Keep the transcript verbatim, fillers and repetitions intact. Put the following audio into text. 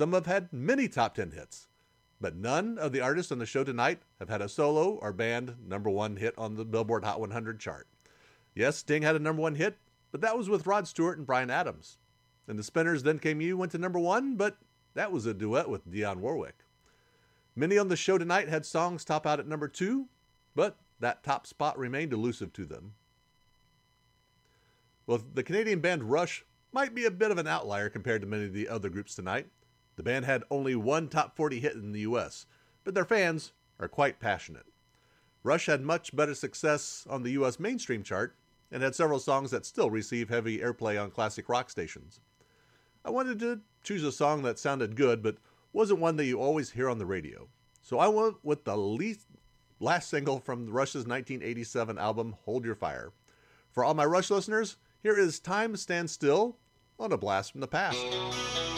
Some have had many top ten hits, but none of the artists on the show tonight have had a solo or band number one hit on the Billboard Hot one hundred chart. Yes, Sting had a number one hit, but that was with Rod Stewart and Bryan Adams. And the Spinners' Then Came You went to number one, but that was a duet with Dionne Warwick. Many on the show tonight had songs top out at number two, but that top spot remained elusive to them. Well, the Canadian band Rush might be a bit of an outlier compared to many of the other groups tonight. The band had only one top forty hit in the U S, but their fans are quite passionate. Rush had much better success on the U S mainstream chart and had several songs that still receive heavy airplay on classic rock stations. I wanted to choose a song that sounded good, but wasn't one that you always hear on the radio. So I went with the least, last single from Rush's nineteen eighty-seven album, Hold Your Fire. For all my Rush listeners, here is Time Stands Still on A Blast from the Past.